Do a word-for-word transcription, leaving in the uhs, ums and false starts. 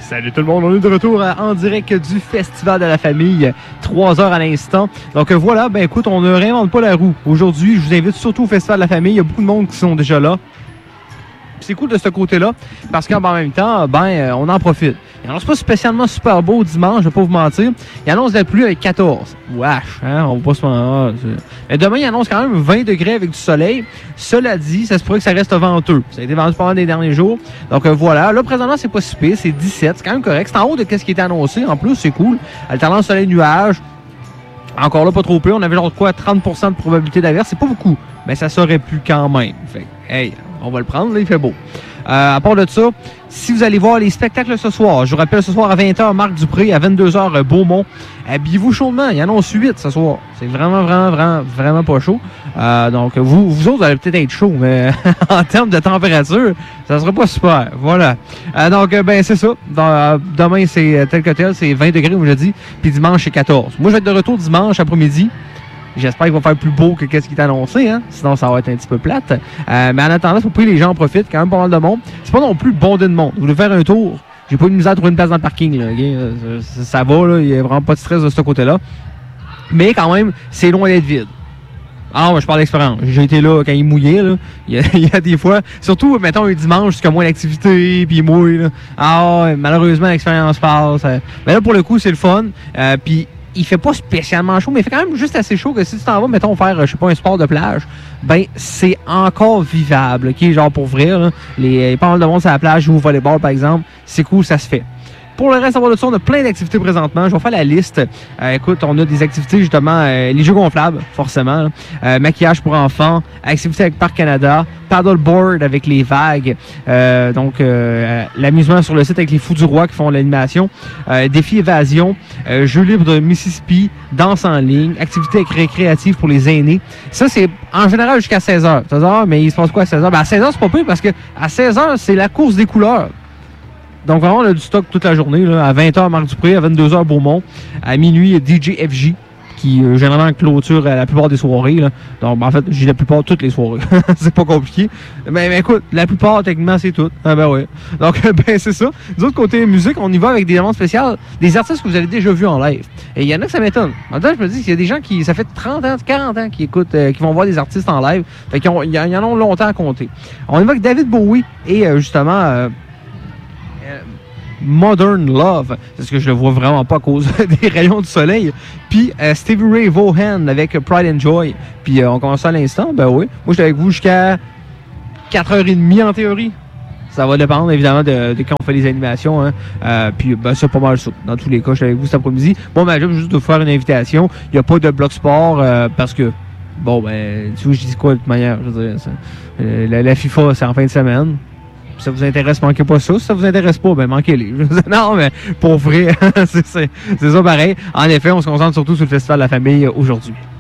Salut tout le monde, on est de retour en direct du Festival de la Famille, trois heures à l'instant. Donc voilà, ben écoute, on ne réinvente pas la roue. Aujourd'hui, je vous invite surtout au Festival de la Famille, il y a beaucoup de monde qui sont déjà là. C'est cool de ce côté-là, parce qu'en même temps, ben, on en profite. Il annonce pas spécialement super beau dimanche, je vais pas vous mentir. Il annonce la pluie avec quatorze. Wesh, hein, on va pas se mentir. Mais demain, il annonce quand même vingt degrés avec du soleil. Cela dit, ça se pourrait que ça reste venteux. Ça a été vendu pendant les derniers jours. Donc euh, voilà, là, présentement, c'est pas si pire, c'est dix-sept, c'est quand même correct. C'est en haut de ce qui était annoncé. En plus, c'est cool. Alternance soleil-nuage. Encore là, pas trop peu. On avait genre quoi, trente pour cent de probabilité d'averse. C'est pas beaucoup, mais ça serait plus quand même. Fait hey, on va le prendre, là, il fait beau. Euh, à part de ça, si vous allez voir les spectacles ce soir, je vous rappelle ce soir à vingt heures, Marc Dupré, à vingt-deux heures, Beaumont. Habillez-vous chaudement, il y en a huit ce soir. C'est vraiment, vraiment, vraiment, vraiment pas chaud. Euh, donc, vous, vous autres, vous allez peut-être être chaud, mais en termes de température, ça sera pas super. Voilà. Euh, donc, ben, c'est ça. Dans, euh, demain, c'est tel que tel, c'est vingt degrés, comme je dis, puis dimanche, c'est quatorze. Moi, je vais être de retour dimanche après-midi. J'espère qu'il va faire plus beau que ce qui est annoncé, hein? Sinon ça va être un petit peu plate. Euh, mais en attendant, il faut que les gens en profitent, quand même pas mal de monde. C'est pas non plus bondé de monde. Vous voulez faire un tour, j'ai pas eu de misère à trouver une place dans le parking, là, okay? ça, ça va, là, il n'y a vraiment pas de stress de ce côté-là. Mais quand même, c'est loin d'être vide. Ah, moi, je parle d'expérience. J'ai été là quand il mouillait, là. Il y a, il y a des fois, surtout, mettons, un dimanche, c'est moins d'activité, puis il mouille, là. Ah, malheureusement, l'expérience passe. Mais là, pour le coup, c'est le fun. Euh, puis, il fait pas spécialement chaud, mais il fait quand même juste assez chaud que si tu t'en vas, mettons, faire, je sais pas, un sport de plage, ben, c'est encore vivable, OK? Genre, pour vrai, là, les, il y a pas mal de monde sur la plage, joue au volleyball, par exemple. C'est cool, ça se fait. Pour le reste, à part de ça, on a plein d'activités présentement. Je vais faire la liste. Euh, écoute, on a des activités, justement, euh, les jeux gonflables, forcément. Euh, maquillage pour enfants, activités avec Parc Canada, paddleboard avec les vagues. Euh, donc, euh, l'amusement sur le site avec les Fous du Roi qui font l'animation. Euh, défi évasion, euh, jeux libres de Mississippi, danse en ligne, activités récréatives pour les aînés. Ça, c'est en général jusqu'à seize heures. seize heures, mais il se passe quoi à seize heures? Ben, à seize heures, c'est pas peu parce que à seize heures, c'est la course des couleurs. Donc, vraiment, on a du stock toute la journée. Là. À vingt heures, Marc Dupré. À vingt-deux heures, Beaumont. À minuit, D J F J, qui euh, généralement clôture à la plupart des soirées. Là. Donc, en fait, j'ai la plupart de toutes les soirées. C'est pas compliqué. Mais, mais écoute, la plupart, techniquement, c'est tout. Ah ben oui. Donc, ben c'est ça. De l'autre côté musique, on y va avec des demandes spéciales, des artistes que vous avez déjà vus en live. Et il y en a que ça m'étonne. En même temps, je me dis qu'il y a des gens qui, ça fait trente ans, quarante ans qui écoutent, euh, qui vont voir des artistes en live. Fait qu'ils ont, ils en ont longtemps à compter. On y va avec David Bowie et euh, justement... Euh, Modern Love, parce que je le vois vraiment pas à cause des rayons du soleil. Puis euh, Stevie Ray Vaughan avec Pride and Joy. Puis euh, on commence à l'instant, ben oui. Moi, j'étais avec vous jusqu'à quatre heures trente en théorie. Ça va dépendre évidemment de, de quand on fait les animations. Hein. Euh, puis ben, c'est pas mal ça. Dans tous les cas, je suis avec vous cet après-midi. Bon, ma job, juste de vous faire une invitation. Il n'y a pas de bloc sport euh, parce que, bon, ben, tu vois, je dis quoi de toute manière. Je veux dire, ça, euh, la, la FIFA, c'est en fin de semaine. Si ça vous intéresse, manquez pas ça. Si ça vous intéresse pas, ben manquez-les. Non, mais pour vrai, c'est, c'est, c'est ça pareil. En effet, on se concentre surtout sur le Festival de la Famille aujourd'hui.